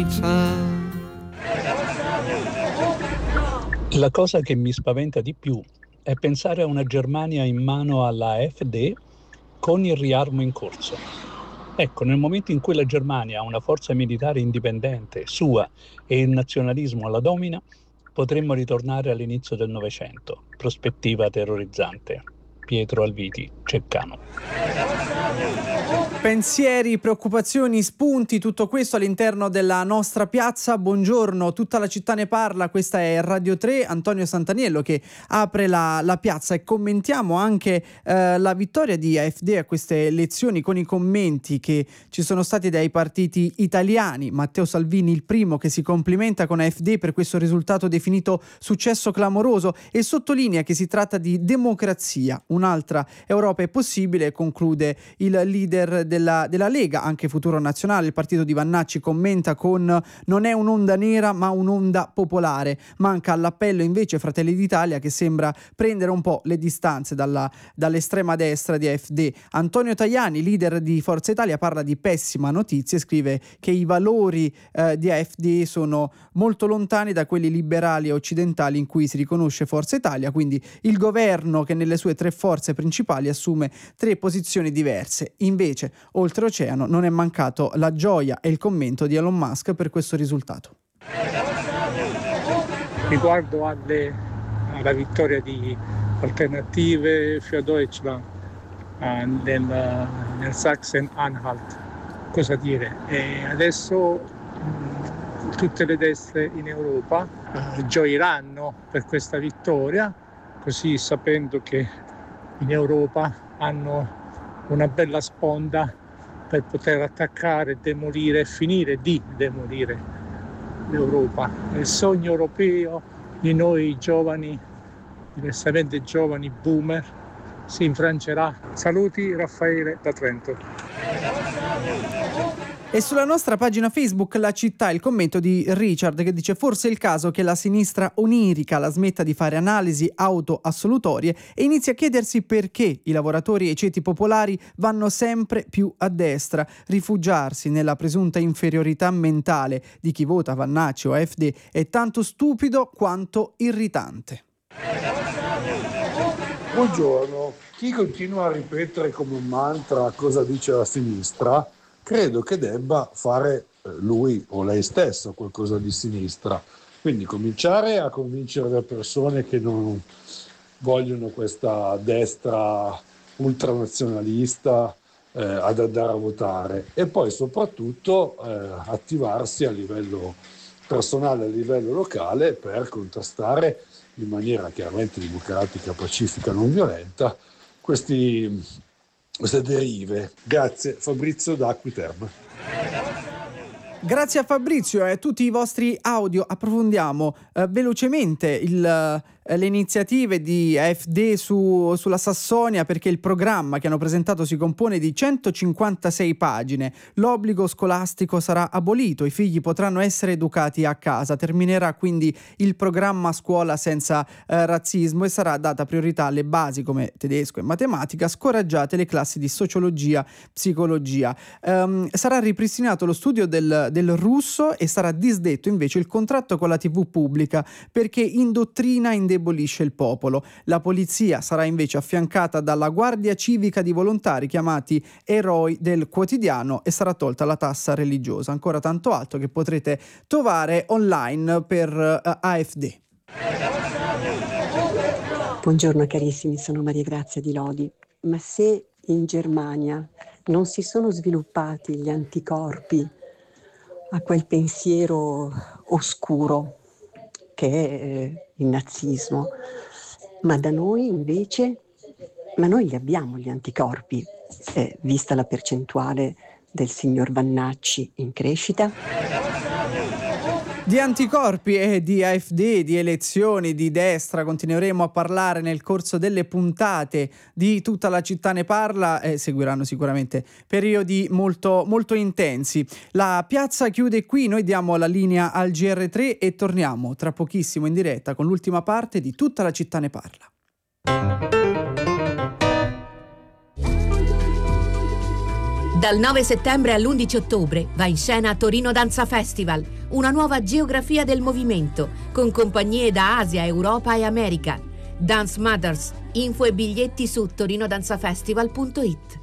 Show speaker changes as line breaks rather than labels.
La cosa che mi spaventa di più è pensare a una Germania in mano alla AfD con il riarmo in corso. Ecco, nel momento in cui la Germania ha una forza militare indipendente, sua, e il nazionalismo la domina, potremmo ritornare all'inizio del Novecento. Prospettiva terrorizzante. Pietro Alviti, Ceccano.
Pensieri, preoccupazioni, spunti, tutto questo all'interno della nostra piazza. Buongiorno, tutta la città ne parla, questa è Radio 3, Antonio Santaniello che apre la piazza e commentiamo anche la vittoria di AfD a queste elezioni con i commenti che ci sono stati dai partiti italiani. Matteo Salvini il primo che si complimenta con AfD per questo risultato definito successo clamoroso e sottolinea che si tratta di democrazia. Un'altra Europa è possibile, conclude il leader della Lega, anche Futuro Nazionale, il partito di Vannacci, commenta con non è un'onda nera ma un'onda popolare. Manca all'appello invece Fratelli d'Italia che sembra prendere un po' le distanze dall'estrema destra di AfD. Antonio Tajani, leader di Forza Italia, parla di pessima notizia e scrive che i valori di AfD sono molto lontani da quelli liberali e occidentali in cui si riconosce Forza Italia, quindi il governo che nelle sue tre forze principali assume tre posizioni diverse. Invece oltreoceano non è mancato la gioia e il commento di Elon Musk per questo risultato.
Riguardo alla vittoria di Alternative für Deutschland nel Sachsen-Anhalt, cosa dire? Adesso tutte le destre in Europa gioiranno per questa vittoria, così sapendo che in Europa hanno una bella sponda per poter attaccare, demolire e finire di demolire l'Europa. Il sogno europeo di noi giovani, diversamente giovani boomer, si infrangerà. Saluti, Raffaele da Trento.
E sulla nostra pagina Facebook La Città il commento di Richard che dice forse è il caso che la sinistra onirica la smetta di fare analisi autoassolutorie e inizi a chiedersi perché i lavoratori e i ceti popolari vanno sempre più a destra. Rifugiarsi nella presunta inferiorità mentale di chi vota Vannacci o AfD è tanto stupido quanto irritante.
Buongiorno, chi continua a ripetere come un mantra cosa dice la sinistra credo che debba fare lui o lei stesso qualcosa di sinistra, quindi cominciare a convincere le persone che non vogliono questa destra ultranazionalista ad andare a votare e poi soprattutto attivarsi a livello personale, a livello locale per contrastare in maniera chiaramente democratica, pacifica, non violenta queste derive. Grazie, Fabrizio da Acquiterme.
Grazie a Fabrizio e a tutti i vostri audio. Approfondiamo velocemente le iniziative di AfD sulla Sassonia, perché il programma che hanno presentato si compone di 156 pagine. L'obbligo scolastico sarà abolito, i figli potranno essere educati a casa, terminerà quindi il programma scuola senza razzismo e sarà data priorità alle basi come tedesco e matematica, scoraggiate le classi di sociologia, psicologia. Sarà ripristinato lo studio del russo e sarà disdetto invece il contratto con la TV pubblica perché indottrina e indebolisce il popolo. La polizia sarà invece affiancata dalla guardia civica di volontari chiamati eroi del quotidiano e sarà tolta la tassa religiosa. Ancora tanto altro che potrete trovare online per AfD.
Buongiorno carissimi, sono Maria Grazia di Lodi. Ma se in Germania non si sono sviluppati gli anticorpi a quel pensiero oscuro che è il nazismo, ma da noi invece, ma noi li abbiamo gli anticorpi, vista la percentuale del signor Vannacci in crescita.
Di anticorpi e di AfD, di elezioni, di destra continueremo a parlare nel corso delle puntate di Tutta la città ne parla e seguiranno sicuramente periodi molto, molto intensi. La piazza chiude qui, noi diamo la linea al GR3 e torniamo tra pochissimo in diretta con l'ultima parte di Tutta la città ne parla.
Dal 9 settembre all'11 ottobre va in scena Torino Danza Festival, una nuova geografia del movimento, con compagnie da Asia, Europa e America. Dance Mothers, info e biglietti su torinodanzafestival.it.